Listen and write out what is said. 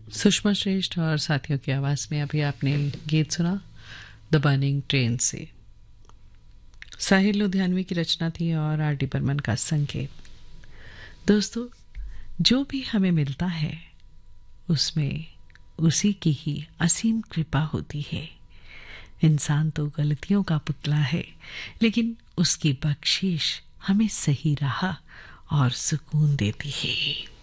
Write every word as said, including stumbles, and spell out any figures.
सुषमा श्रेष्ठ और साथियों की आवाज में अभी आपने गीत सुना द बर्निंग ट्रेन से। साहिर लुधियानवी की रचना थी और आर डी बर्मन का संगीत। दोस्तों, जो भी हमें मिलता है उसमें उसी की ही असीम कृपा होती है। इंसान तो गलतियों का पुतला है, लेकिन उसकी बख्शिश हमें सही राह और सुकून देती है।